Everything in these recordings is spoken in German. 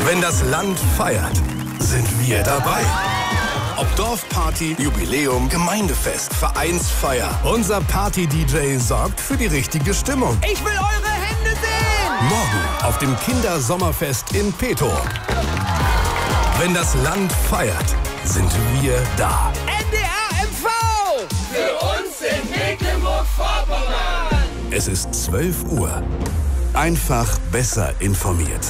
Wenn das Land feiert, sind wir dabei. Ob Dorfparty, Jubiläum, Gemeindefest, Vereinsfeier. Unser Party-DJ sorgt für die richtige Stimmung. Ich will eure Hände sehen! Morgen auf dem Kindersommerfest in Petow. Wenn das Land feiert, sind wir da. NDR MV! Für uns in Mecklenburg-Vorpommern! Es ist 12 Uhr. Einfach besser informiert.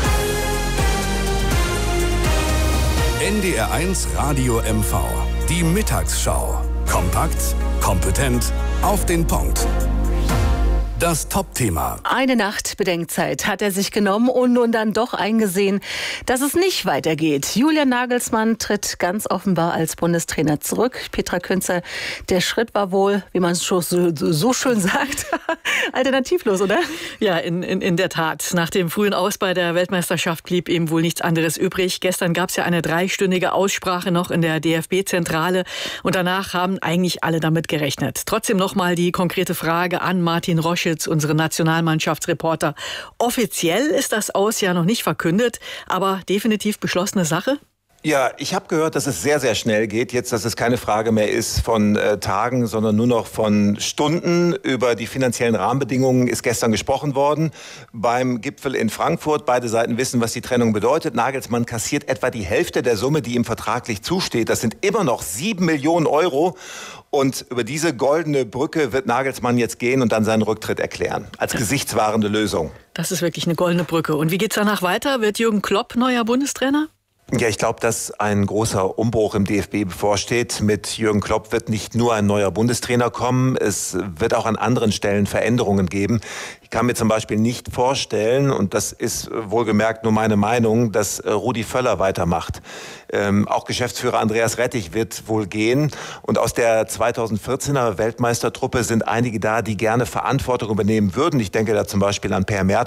NDR1 Radio MV. Die Mittagsschau. Kompakt, kompetent, auf den Punkt. Das Top-Thema. Eine Nacht Bedenkzeit hat er sich genommen und nun dann doch eingesehen, dass es nicht weitergeht. Julian Nagelsmann tritt ganz offenbar als Bundestrainer zurück. Petra Künzer, der Schritt war wohl, wie man es so schön sagt, alternativlos, oder? Ja, in der Tat. Nach dem frühen Aus bei der Weltmeisterschaft blieb ihm wohl nichts anderes übrig. Gestern gab es ja eine 3-stündige Aussprache noch in der DFB-Zentrale und danach haben eigentlich alle damit gerechnet. Trotzdem nochmal die konkrete Frage an Martin Roschitz, unsere Nationalmannschaftsreporter. Offiziell ist das Aus ja noch nicht verkündet, aber definitiv beschlossene Sache? Ja, ich habe gehört, dass es sehr, sehr schnell geht. Jetzt, dass es keine Frage mehr ist von Tagen, sondern nur noch von Stunden. Über die finanziellen Rahmenbedingungen ist gestern gesprochen worden beim Gipfel in Frankfurt. Beide Seiten wissen, was die Trennung bedeutet. Nagelsmann kassiert etwa die Hälfte der Summe, die ihm vertraglich zusteht. Das sind immer noch 7 Millionen Euro. Und über diese goldene Brücke wird Nagelsmann jetzt gehen und dann seinen Rücktritt erklären. Als gesichtswahrende Lösung. Das ist wirklich eine goldene Brücke. Und wie geht's danach weiter? Wird Jürgen Klopp neuer Bundestrainer? Ja, ich glaube, dass ein großer Umbruch im DFB bevorsteht. Mit Jürgen Klopp wird nicht nur ein neuer Bundestrainer kommen, es wird auch an anderen Stellen Veränderungen geben. Ich kann mir zum Beispiel nicht vorstellen, und das ist wohlgemerkt nur meine Meinung, dass Rudi Völler weitermacht. Auch Geschäftsführer Andreas Rettich wird wohl gehen. Und aus der 2014er Weltmeistertruppe sind einige da, die gerne Verantwortung übernehmen würden. Ich denke da zum Beispiel an Per Mertesacker.